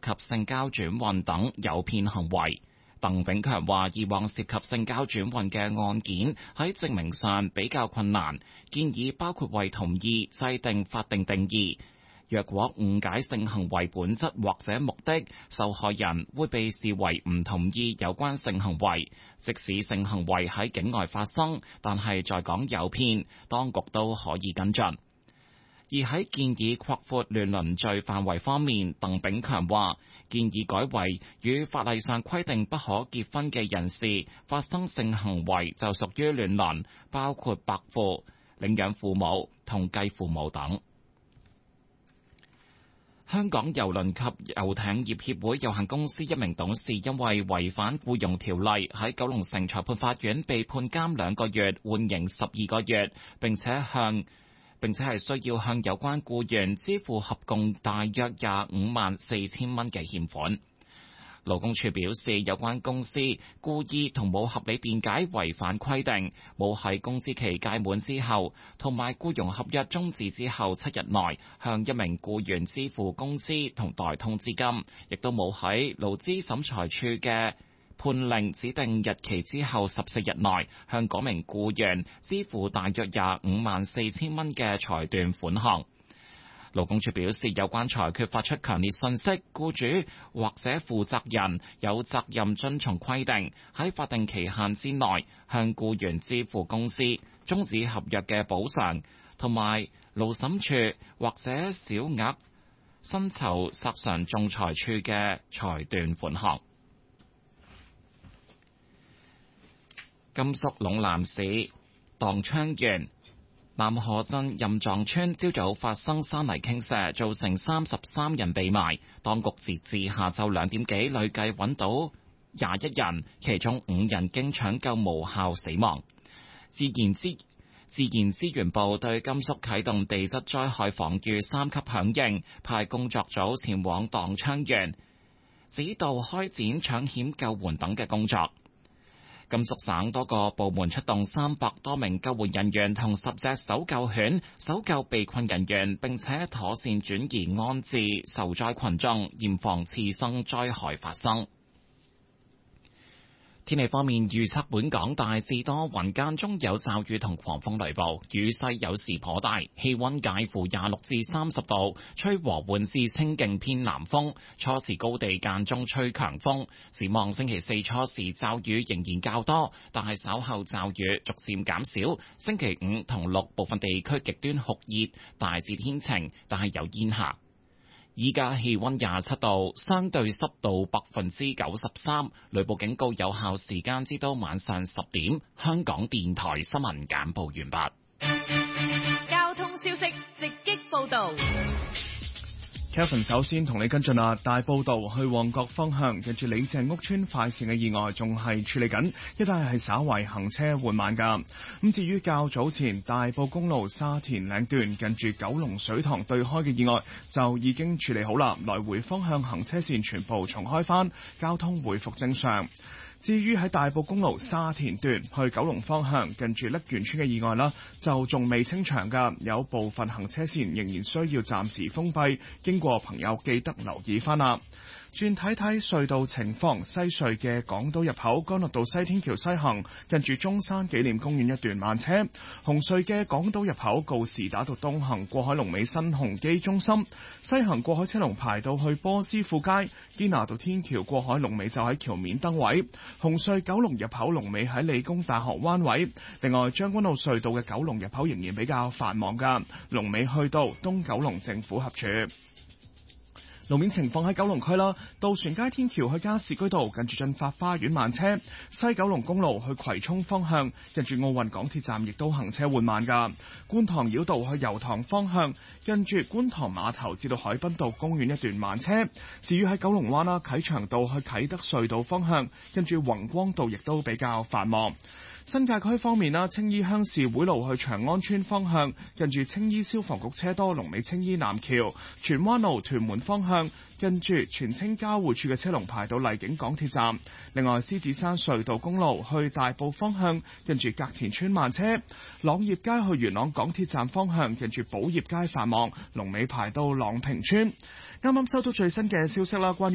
及性交轉運等誘騙行為。鄧炳強話：以往涉及性交轉運嘅案件喺證明上比較困難，建議包括為同意制定法定定義。若果誤解性行為本質或者目的，受害人會被視為唔同意有關性行為。即使性行為喺境外發生，但係在港誘騙，當局都可以跟進。而喺建議擴闊亂倫罪範圍方面，鄧炳強話建議改為與法例上規定不可結婚嘅人士發生性行為就屬於亂倫，包括伯父、領養父母同繼父母等。香港郵輪及遊艇業協會有限公司一名董事因為違反僱傭條例，喺九龍城裁判法院被判監2個月，緩刑12個月，並且係需要向有關僱員支付合共大約254000蚊嘅欠款。勞工處表示，有關公司故意同冇合理辯解違反規定，冇喺工資期屆滿之後同埋僱傭合約終止之後7日內向一名僱員支付工資同代通資金，亦都冇喺勞資審裁處嘅判令指定日期之後14日內向嗰名僱員支付大約254000蚊嘅裁斷款項。勞工處表示，有關裁決發出強烈訊息，僱主或者負責人有責任遵從規定，喺法定期限之內向僱員支付工資、終止合約嘅補償，同埋勞審處或者小額薪酬索償仲裁處嘅裁斷款項。甘肅隴南市蕩昌縣南河鎮任藏村朝早發生山泥傾瀉，造成33人被埋。當局截至下晝2點幾，累計揾到21人，其中5人經搶救無效死亡。自然資源部對甘肅啟動地質災害防禦3級響應，派工作組前往蕩昌縣，指導開展搶險救援等嘅工作。甘肅省多個部門出動300多名救援人員同10隻搜救犬，搜救被困人員，並且妥善轉移安置受災群眾，嚴防次生災害發生。天氣方面，預測本港大致多雲，間中有驟雨同狂風雷暴，雨勢有時頗大，氣溫介乎26至30度，吹和緩至清勁偏南風，初時高地間中吹強風。展望星期4初時驟雨仍然較多，但係稍後驟雨逐漸減少。星期5同6部分地區極端酷熱，大致天晴，但係有煙霞。依家氣溫27度，相對濕度93%，雷暴警告有效時間至到晚上10點。香港電台新聞簡報完畢。 交通消息直擊報道。 Kevin 首先同你跟進啦，大埔道去旺角方向，近住李鄭屋村快線嘅意外仲係處理緊，一帶係稍為行車緩慢噶。咁至於較早前大埔公路沙田嶺段近住九龍水塘對開嘅意外就已經處理好啦，來回方向行車線全部重開返，交通回復正常。至於喺大埔公路沙田段去九龍方向近住瀝源村嘅意外啦，就仲未清場噶，有部分行車線仍然需要暫時封閉，經過朋友記得留意翻啦。轉睇睇隧道情況，西隧嘅港島入口干諾道西天橋西行，近住中山紀念公園一段慢車；紅隧嘅港島入口告士打道東行過海龍尾新鴻基中心，西行過海車龍排到去波斯富街；堅拿道天橋過海龍尾就喺橋面燈位；紅隧九龍入口龍尾喺理工大學灣位。另外將軍澳隧道嘅九龍入口仍然比較繁忙噶，龍尾去到東九龍政府合署。路面情況喺九龍區啦，渡船街天橋去加士居道近住駿發花園慢車，西九龍公路去葵涌方向近住奧運港鐵站亦都行車緩慢噶。觀塘繞道去油塘方向近住觀塘碼頭至到海濱道公園一段慢車。至於喺九龍灣啦，啟祥道去啟德隧道方向近住宏光道亦都比較繁忙。新界區方面啦，青衣鄉事會路去長安村方向近住青衣消防局車多，龍尾青衣南橋；荃灣路屯門方向近住荃青交匯處嘅車龍排到荔景港鐵站。另外，獅子山隧道公路去大埔方向近住隔田村慢車；朗業街去元朗港鐵站方向近住寶業街繁忙，龍尾排到朗屏村。啱啱收到最新嘅消息啦，關於